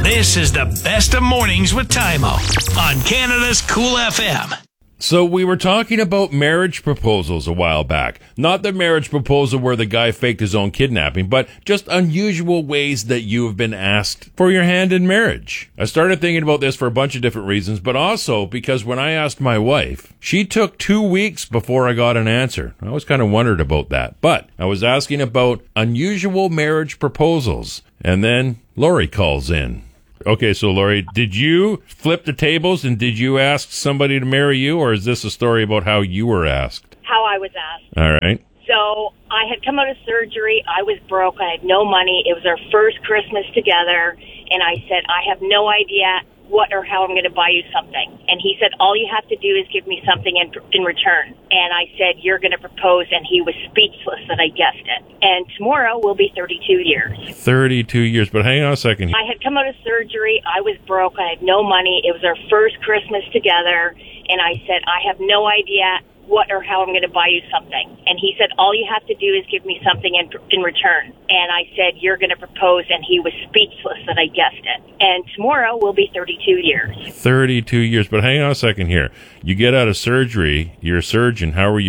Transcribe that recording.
This is the best of mornings with Tymo on Canada's Cool FM. So we were talking about marriage proposals a while back. Not the marriage proposal where the guy faked his own kidnapping, but just unusual ways that you have been asked for your hand in marriage. I started thinking about this for a bunch of different reasons, but also because when I asked my wife, she took 2 weeks before I got an answer. I always kind of wondered about that. But I was asking about unusual marriage proposals, and then Lori calls in. Okay, so Lori, did you flip the tables and did you ask somebody to marry you, or is this a story about how you were asked? How I was asked. All right. So I had come out of surgery. I was broke. I had no money. It was our first Christmas together. And I said, I have no idea what or how I'm going to buy you something. And he said, all you have to do is give me something in return. And I said, you're going to propose. And he was speechless that I guessed it. And tomorrow will be 32 years. 32 years. But hang on a second. I had come out of surgery. I was broke. I had no money. It was our first Christmas together. And I said, I have no idea what or how I'm going to buy you something. And he said, all you have to do is give me something in return. And I said, you're going to propose. And he was speechless that I guessed it. And tomorrow will be 32 years. 32 years. But hang on a second here. You get out of surgery. You're a surgeon. How are you